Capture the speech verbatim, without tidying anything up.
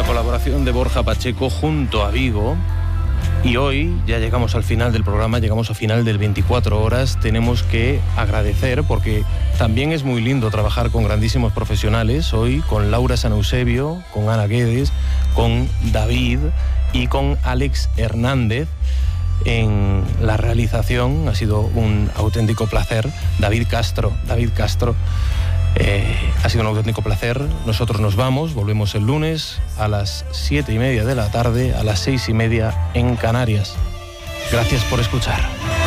una colaboración de Borja Pacheco junto a Vigo. Y hoy ya llegamos al final del programa, llegamos al final del veinticuatro horas. Tenemos que agradecer, porque también es muy lindo trabajar con grandísimos profesionales. Hoy con Laura San Eusebio, con Ana Guedes, con David y con Alex Hernández en la realización. Ha sido un auténtico placer. David Castro, David Castro. Eh, ha sido un auténtico placer. Nosotros nos vamos, volvemos el lunes a las siete y media de la tarde, a las seis y media en Canarias. Gracias por escuchar.